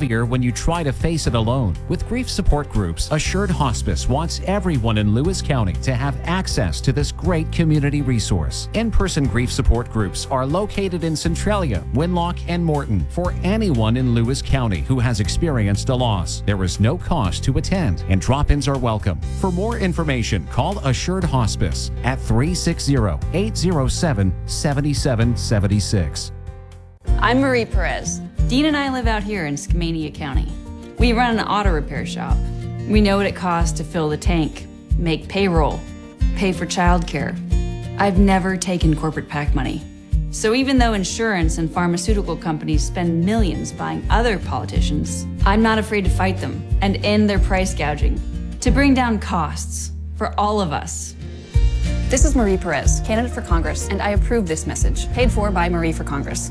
heavier when you try to face it alone. With grief support groups, Assured Hospice wants everyone in Lewis County to have access to this great community resource. In-person grief support groups are located in Centralia, Winlock, and Morton for anyone in Lewis County who has experienced a loss. There is no cost to attend, and drop-ins are welcome. For more information, call Assured Hospice at 360-807-7776. I'm Marie Perez. Dean and I live out here in Skamania County. We run an auto repair shop. We know what it costs to fill the tank, make payroll, pay for childcare. I've never taken corporate PAC money. So even though insurance and pharmaceutical companies spend millions buying other politicians, I'm not afraid to fight them and end their price gouging to bring down costs for all of us. This is Marie Perez, candidate for Congress, and I approve this message, paid for by Marie for Congress.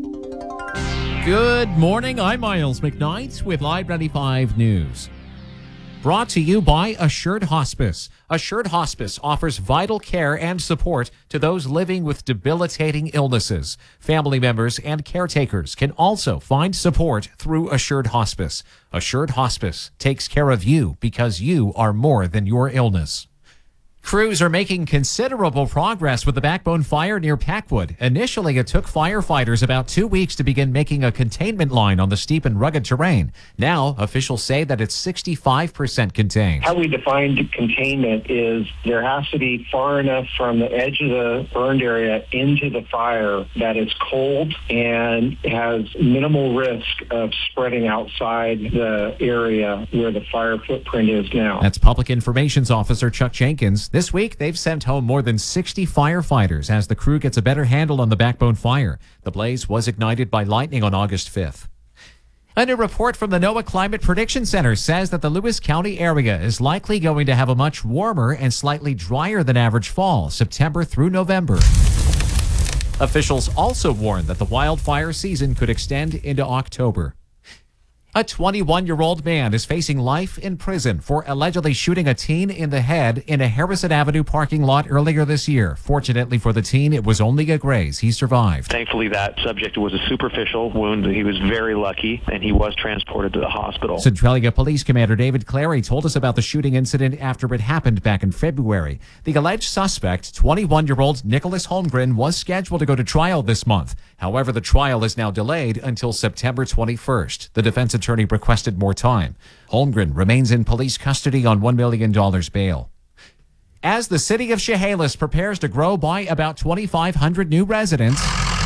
Good morning. I'm Miles McKnight with Live 95 News. Brought to you by Assured Hospice. Assured Hospice offers vital care and support to those living with debilitating illnesses. Family members and caretakers can also find support through Assured Hospice. Assured Hospice takes care of you because you are more than your illness. Crews are making considerable progress with the Backbone fire near Packwood. Initially, it took firefighters about 2 weeks to begin making a containment line on the steep and rugged terrain. Now, officials say that it's 65% contained. How we define containment is there has to be far enough from the edge of the burned area into the fire that it's cold and has minimal risk of spreading outside the area where the fire footprint is now. That's Public Information Officer Chuck Jenkins. This week, they've sent home more than 60 firefighters as the crew gets a better handle on the Backbone fire. The blaze was ignited by lightning on August 5th. A new report from the NOAA Climate Prediction Center says that the Lewis County area is likely going to have a much warmer and slightly drier than average fall, September through November. Officials also warn that the wildfire season could extend into October. A 21-year-old man is facing life in prison for allegedly shooting a teen in the head in a Harrison Avenue parking lot earlier this year. Fortunately for the teen, it was only a graze. He survived. Thankfully, that subject was a superficial wound. He was very lucky, and he was transported to the hospital. Centralia Police Commander David Clary told us about the shooting incident after it happened back in February. The alleged suspect, 21-year-old Nicholas Holmgren, was scheduled to go to trial this month. However, the trial is now delayed until September 21st. The defense attorney requested more time. Holmgren remains in police custody on $1 million bail. As the city of Chehalis prepares to grow by about 2,500 new residents,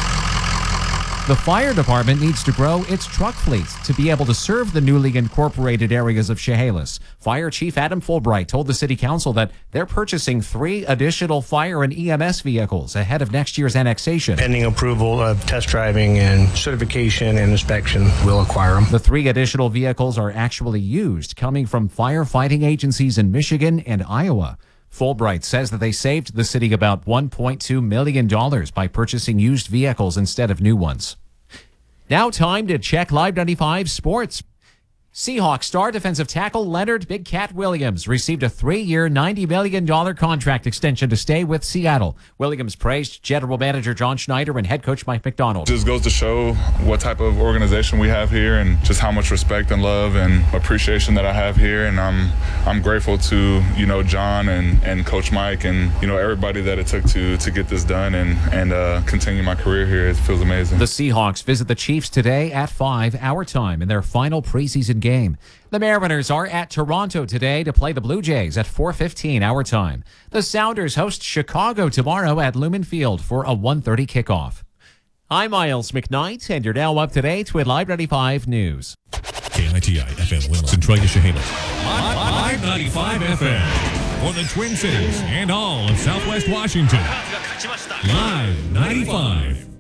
the fire department needs to grow its truck fleet to be able to serve the newly incorporated areas of Chehalis. Fire Chief Adam Fulbright told the city council that they're purchasing 3 additional fire and EMS vehicles ahead of next year's annexation. Pending approval of test driving and certification and inspection, we'll acquire them. The 3 additional vehicles are actually used, coming from firefighting agencies in Michigan and Iowa. Fulbright says that they saved the city about $1.2 million by purchasing used vehicles instead of new ones. Now time to check Live 95 Sports. Seahawks star defensive tackle Leonard Big Cat Williams received a 3-year, $90 million contract extension to stay with Seattle. Williams praised general manager John Schneider and head coach Mike McDonald. Just goes to show what type of organization we have here and just how much respect and love and appreciation that I have here. And I'm grateful to, John and Coach Mike and, everybody that it took to get this done and continue my career here. It feels amazing. The Seahawks visit the Chiefs today at 5 our time in their final preseason game. The Mariners are at Toronto today to play the Blue Jays at 4:15 our time. The Sounders host Chicago tomorrow at Lumen Field for a 1:30 kickoff. I'm Miles McKnight, and you're now up to date with Live 95 News. KITI FM Winlock, Centralia Chehalis. Live 95 FM for the Twin Cities and all of Southwest Washington. Live 95.